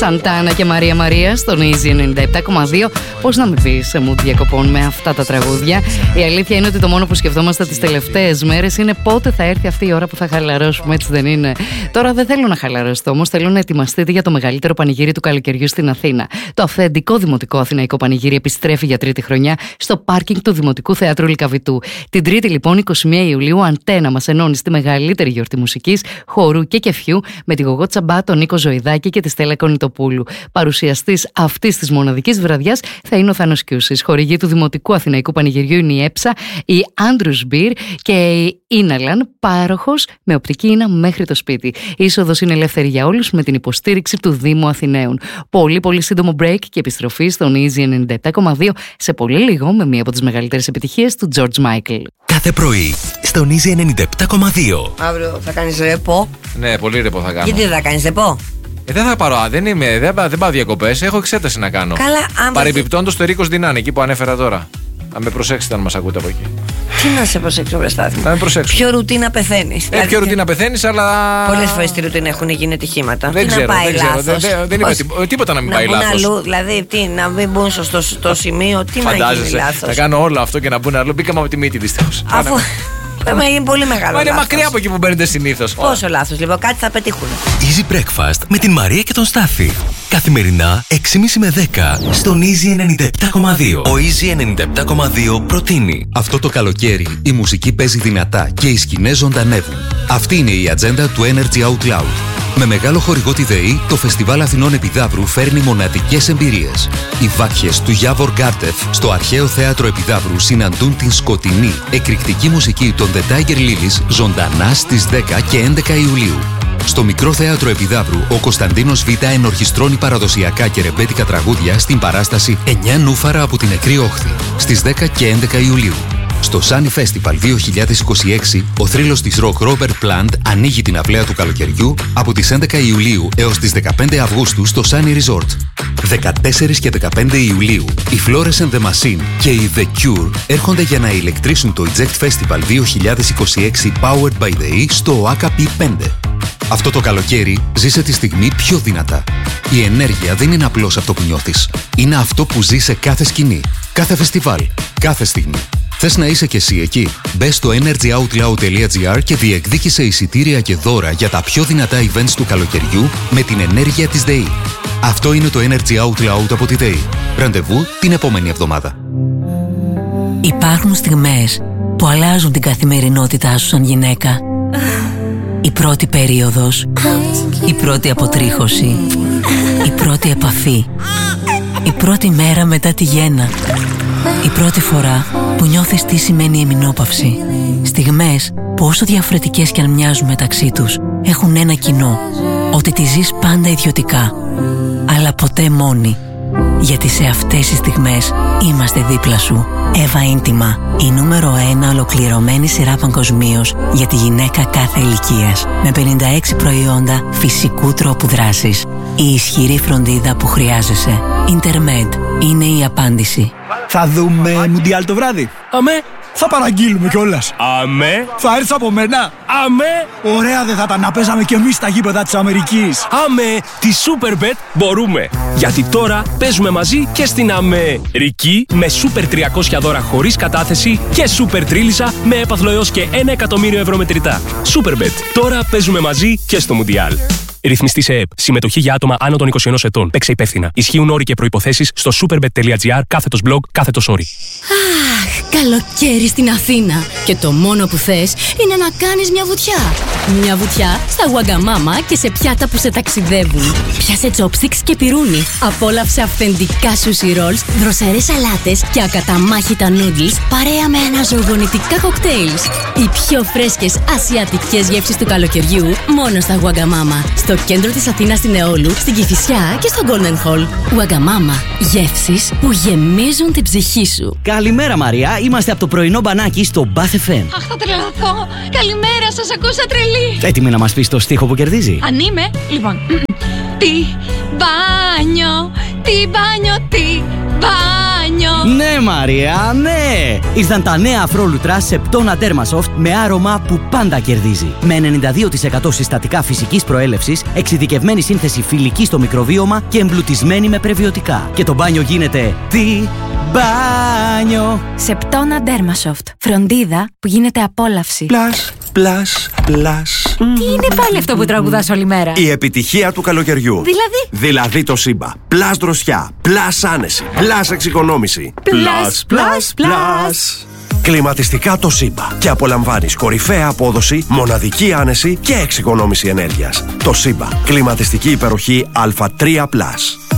Σαντάνα και Μαρία Μαρία στον Easy 97,2. Πώς να μην πεις σε mood διακοπών με αυτά τα τραγούδια. Η αλήθεια είναι ότι το μόνο που σκεφτόμαστε τις τελευταίες μέρες είναι πότε θα έρθει αυτή η ώρα που θα χαλαρώσουμε, έτσι δεν είναι? Τώρα δεν θέλω να χαλαρώσετε όμως, θέλω να ετοιμαστείτε για το μεγαλύτερο πανηγύρι του καλοκαιριού στην Αθήνα. Το αυθεντικό δημοτικό αθηναϊκό πανηγύρι επιστρέφει για τρίτη χρονιά στο πάρκινγκ του Δημοτικού Θεάτρου Λυκαβητού. Την Τρίτη λοιπόν, 21 Ιουλίου, Αντένα μας ενώνει στη μεγαλύτερη γιορτή μουσικής, χορού και κεφιού με τη Γογό Τσαμπά, τον Νίκο Ζωηδάκη και τη Στέλλα Κονιτοπούλου. Παρουσιαστής αυτής της μοναδικής βραδιάς θα είναι ο Θάνος Κιούσης. Χορηγή του Δημοτικού Αθηναϊκού Πανηγυριού είναι η Έψα, η Άντρους Μπιρ και η Ίναλαν, πάροχος με οπτική ίνα μέχρι το σπίτι. Η είσοδος είναι ελεύθερη για όλους με την υποστήριξη του Δήμου Αθηναίων. Πολύ σύντομο break και επιστροφή στον Easy 97,2 σε πολύ λίγο με μία από τις μεγαλύτερες επιτυχίες του George Michael. Κάθε πρωί στον Easy 97,2. Αύριο θα κάνεις ρεπό? Ναι, πολύ ρεπό θα κάνω. Γιατί δεν θα κάνεις ρεπό? Δεν θα πάρω, δεν πάω διακοπές, έχω εξέταση να κάνω. Καλά, παρεμπιπτόντως το Ρίκος Δινάνε, εκεί που ανέφερα τώρα. Αν με προσέξετε, αν μας ακούτε από εκεί. Τι να σε προσέξω, βρε Στάθη? Να με προσέξω. Ποιο ρουτίνα πεθαίνεις? Ποιο ρουτίνα πεθαίνεις, αλλά. Πολλές φορές στη ρουτίνα έχουν γίνει ατυχήματα. Δεν ξέρω. Δεν είπα τίποτα να μην πάει λάθος. Αλλού, δηλαδή, να μην μπουν στο σημείο, τι να γίνει λάθος? Θα κάνω όλο αυτό και να μπουν αλλού. Μπήκαμε από τη μύτη δυστυχώς. Αφού. Θα γίνει πολύ μεγάλο. Μα είναι μακριά από εκεί που μπαίνετε συνήθως. Πόσο λάθος, λοιπόν, κάτι θα πετύχουν. Easy Breakfast με την Μαρία και τον Στάθη. Καθημερινά 6.30 με 10 στον Easy 97,2. Ο Easy 97,2 προτείνει. Αυτό το καλοκαίρι η μουσική παίζει δυνατά και οι σκηνές ζωντανεύουν. Αυτή είναι η ατζέντα του Energy Out Loud. Με μεγάλο χορηγό τη ΔΕΗ, το Φεστιβάλ Αθηνών Επιδαύρου φέρνει μοναδικές εμπειρίες. Οι βάκχες του Γιάβορ Γκάρτεφ στο Αρχαίο Θέατρο Επιδαύρου συναντούν την σκοτεινή, εκρηκτική μουσική των The Tiger Lilies ζωντανά στις 10 και 11 Ιουλίου. Στο Μικρό Θέατρο Επιδαύρου, ο Κωνσταντίνος Β ενορχιστρώνει παραδοσιακά και ρεμπέτικα τραγούδια στην παράσταση 9 νούφαρα από την νεκρή όχθη, στις 10 και 11 Ιουλίου. Στο Sunny Festival 2026, ο θρύλος της rock Robert Plant ανοίγει την αυλαία του καλοκαιριού από τις 11 Ιουλίου έως τις 15 Αυγούστου στο Sunny Resort. 14 και 15 Ιουλίου, οι Flores and the Machine και οι The Cure έρχονται για να ηλεκτρήσουν το Eject Festival 2026 Powered by the E στο AKP 5. Αυτό το καλοκαίρι ζήσε τη στιγμή πιο δυνατά. Η ενέργεια δεν είναι απλώς αυτό που νιώθεις. Είναι αυτό που ζει σε κάθε σκηνή, κάθε φεστιβάλ, κάθε στιγμή. Θες να είσαι κι εσύ εκεί? Μπες στο energyoutloud.gr και διεκδίκησε εισιτήρια και δώρα για τα πιο δυνατά events του καλοκαιριού με την ενέργεια της ΔΕΗ. Αυτό είναι το Energy Out Loud από τη ΔΕΗ. Ραντεβού την επόμενη εβδομάδα. Υπάρχουν στιγμές που αλλάζουν την καθημερινότητά σου σαν γυναίκα. Η πρώτη περίοδος, η πρώτη αποτρίχωση, η πρώτη επαφή, η πρώτη μέρα μετά τη γέννα, η πρώτη φορά που νιώθεις τι σημαίνει εμεινόπαυση. Στιγμές που όσο διαφορετικές κι αν μοιάζουν μεταξύ τους, έχουν ένα κοινό, ότι τη ζεις πάντα ιδιωτικά, αλλά ποτέ μόνη. Γιατί σε αυτές τις στιγμές είμαστε δίπλα σου. Εύα Ίντιμα, η νούμερο 1 ολοκληρωμένη σειρά παγκοσμίως για τη γυναίκα κάθε ηλικίας. Με 56 προϊόντα φυσικού τρόπου δράσης. Η ισχυρή φροντίδα που χρειάζεσαι. Intermed είναι η απάντηση. Θα δούμε Μουντιάλ το βράδυ. Αμέ. Θα παραγγείλουμε κιόλας. Αμέ. Θα έρθεις από μένα. Αμέ. Ωραία δεν θα ήταν να παίζαμε κι εμείς στα γήπεδα της Αμερικής. Αμέ. Τη Superbet μπορούμε. Γιατί τώρα παίζουμε μαζί και στην Αμερική με Super 300 δώρα χωρίς κατάθεση και Super Τρίλισσα με έπαθλο έως και 1 εκατομμύριο ευρώ μετρητά. Superbet. Τώρα παίζουμε μαζί και στο Μουντιάλ. Ρυθμιστή σε ΕΕΠ. Συμμετοχή για άτομα άνω των 21 ετών. Παίξε υπεύθυνα. Ισχύουν όροι και προϋποθέσεις στο superbet.gr/blog/όροι. Αχ, καλοκαίρι στην Αθήνα. Και το μόνο που θες είναι να κάνεις μια βουτιά. Μια βουτιά στα Wagamama και σε πιάτα που σε ταξιδεύουν. Πιάσε chopsticks και πυρούνι. Απόλαυσε αυθεντικά sushi rolls, δροσερές σαλάτες και ακαταμάχητα noodles παρέα με αναζωογονητικά κοκτέιλς. Οι πιο φρέσκες ασιατικές γεύσεις του καλοκαιριού μόνο στα Wagamama. Στο κέντρο της Αθήνας στην Εόλου, στην Κηφισιά και στο Golden Hall. Wagamama. Γεύσεις που γεμίζουν την ψυχή σου. Καλημέρα Μαρία, είμαστε από το πρωινό μπανάκι στο Bath FM. Αχ, θα τρελαθώ. Καλημέρα, σας ακούσα τρελή. Έτοιμη να μας πεις το στίχο που κερδίζει? Αν είμαι, λοιπόν. Τι μπάνιο, τι μπάνιο, τι μπάνιο. μπάνιο. Ναι Μαρία, ναι! Ήρθαν τα νέα αφρόλουτρα Septona Dermasoft με άρωμα που πάντα κερδίζει. Με 92% συστατικά φυσικής προέλευσης, εξειδικευμένη σύνθεση φιλική στο μικροβίωμα και εμπλουτισμένη με πρεβιωτικά. Και το μπάνιο γίνεται τι μπάνιο! Septona Dermasoft. Φροντίδα που γίνεται απόλαυση. Πλάς, πλάς, πλάς. Τι είναι πάλι αυτό που τραγουδάς όλη μέρα? Η επιτυχία του καλοκαιριού. Δηλαδή το Σύμπα. Πλάς δροσιά, πλάς άνεση, πλάς εξοικονόμηση. Πλάς, πλάς, πλάς. Κλιματιστικά το Σύμπα. Και απολαμβάνεις κορυφαία απόδοση, μοναδική άνεση και εξοικονόμηση ενέργειας. Το Σύμπα. Κλιματιστική υπεροχή Α3+.